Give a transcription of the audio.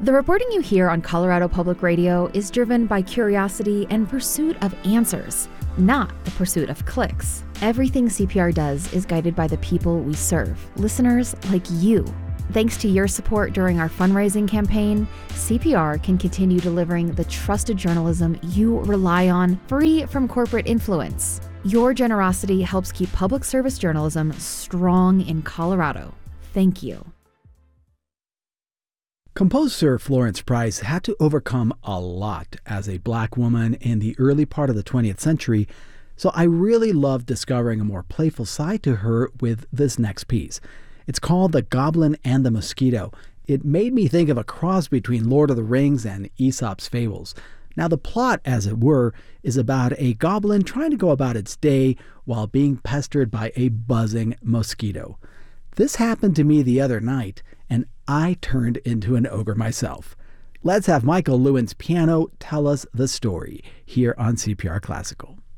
The reporting you hear on Colorado Public Radio is driven by curiosity and pursuit of answers, not the pursuit of clicks. Everything CPR does is guided by the people we serve, listeners like you. Thanks to your support during our fundraising campaign, CPR can continue delivering the trusted journalism you rely on, free from corporate influence. Your generosity helps keep public service journalism strong in Colorado. Thank you. Composer Florence Price had to overcome a lot as a Black woman in the early part of the 20th century, so I really loved discovering a more playful side to her with this next piece. It's called The Goblin and the Mosquito. It made me think of a cross between Lord of the Rings and Aesop's Fables. Now, the plot, as it were, is about a goblin trying to go about its day while being pestered by a buzzing mosquito. This happened to me the other night, and I turned into an ogre myself. Let's have Michael Lewin's piano tell us the story here on CPR Classical.